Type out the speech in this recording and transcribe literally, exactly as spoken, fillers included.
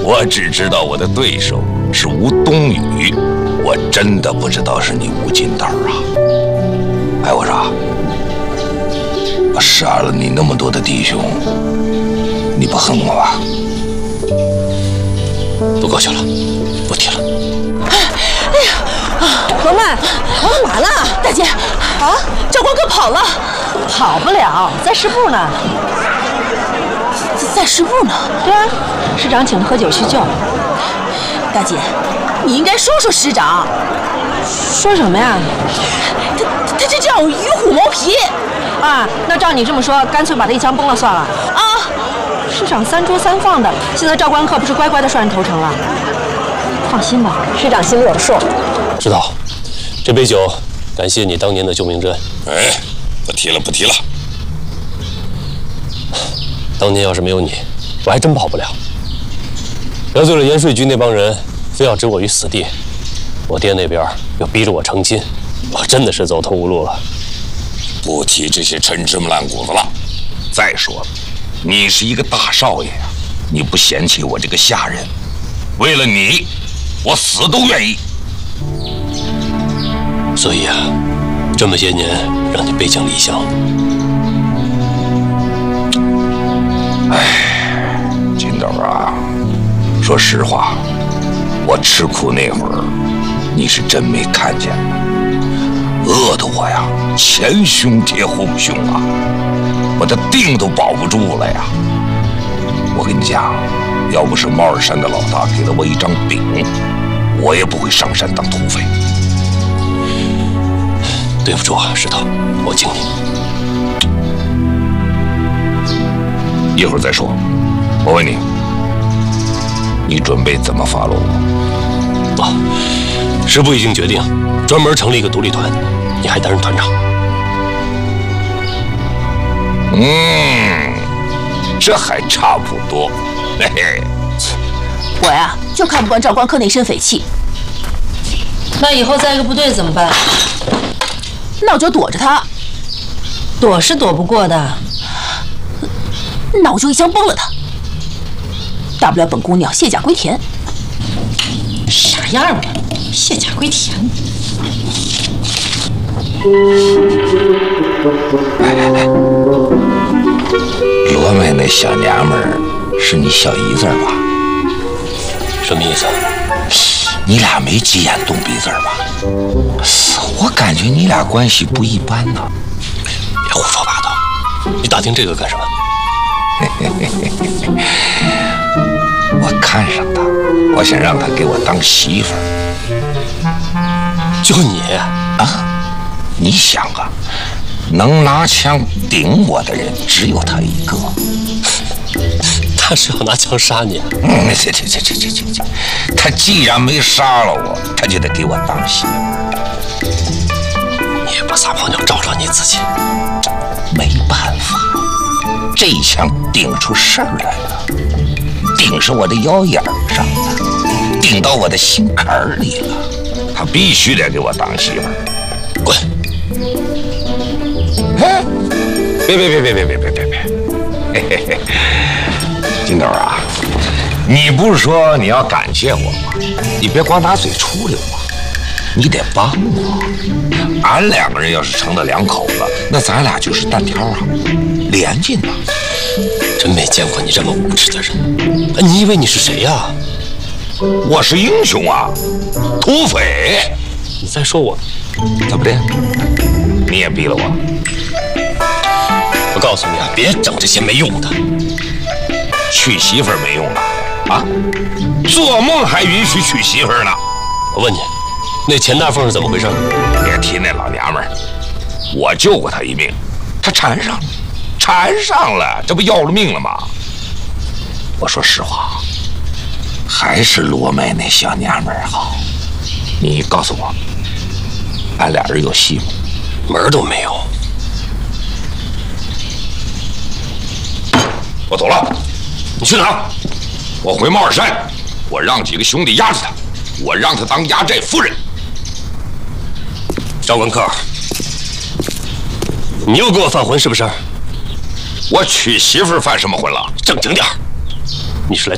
我只知道我的对手是吴冬雨，我真的不知道是你吴金斗啊！哎，我说，我杀了你那么多的弟兄，你不恨我吧？ 不够笑了，不提了。 哎呀，啊，何曼，跑干嘛呢？大姐，啊，赵光哥跑了，跑不了，在师部呢。在师部呢？对啊，师长请他喝酒叙旧。大姐，你应该说说师长。说什么呀？他他这叫与虎谋皮啊！那照你这么说，干脆把他一枪崩了算了啊！师长三捉三放的，现在赵关客不是乖乖的率人投诚了？放心吧，师长心里有数。 知道，这杯酒感谢你当年的救命之恩。 哎，不提了，不提了。 当年要是没有你，我还真跑不了。得罪了延税局那帮人，非要置我于死地。我爹那边又逼着我成亲，我真的是走投无路了。 不提这些陈芝麻烂谷子了。再说了，你是一个大少爷呀，你不嫌弃我这个下人，为了你，我死都愿意。 所以啊，这么些年让你背井离乡。 哎，金斗啊，说实话，我吃苦那会儿，你是真没看见，饿得我呀前胸贴后胸啊，我的腚都保不住了呀。我跟你讲，要不是猫儿山的老大给了我一张饼，我也不会上山当土匪。 对不住啊，石头，我敬你。 一会儿再说。我问你，你准备怎么发落我？ 啊，师部已经决定，专门成立一个独立团，你还担任团长。 嗯，这还差不多。嘿嘿， 我呀，就看不惯赵光科那身匪气。 那以后在一个部队怎么办？ 那我就躲着他。 躲是躲不过的。 那我就一枪崩了他，大不了本姑娘卸甲归田。 啥样吧，卸甲归田。 哎哎哎，罗妹那小娘们儿是你小姨子吧？ 什么意思？ 你俩没急眼动鼻子吧？我感觉你俩关系不一般呢。 别胡说八道，你打听这个干什么？ 我看上她，我想让她给我当媳妇儿。 就你啊？你想啊，能拿枪顶我的人只有她一个。 他是要拿枪杀你啊？ 嗯，这这这这这这这，他既然没杀了我，他就得给我当媳妇儿。 你也不撒泡尿照照你自己？ 没办法，这一枪顶出事儿来了，顶上我的腰眼上了，顶到我的心坎里了。他必须得给我当媳妇儿。 滚！ 哎，别别别别别别别别别！嘿嘿嘿。金斗啊，你不是说你要感谢我吗？你别光拿嘴出溜嘛，你得帮我。俺两个人要是成了两口子，那咱俩就是单挑啊，连劲呐！ 真没见过你这么无耻的人！你以为你是谁呀？ 我是英雄啊，土匪！ 你再说我， 怎么的？你也逼了我？ 我告诉你啊，别整这些没用的。 娶媳妇儿没用的啊！做梦还允许娶媳妇儿呢！ 我问你，那钱大凤是怎么回事？ 别提那老娘们儿，我救过她一命，她缠上了，缠上了，这不要了命了吗？我说实话，还是罗妹那小娘们儿好。你告诉我，俺俩人有戏吗？ 门儿都没有。 我走了。你去哪儿？我回猫耳山，我让几个兄弟押着他，我让他当压寨夫人。 赵文科，你又给我犯浑是不是？ 我娶媳妇儿犯什么浑了？ 正经点儿，你是来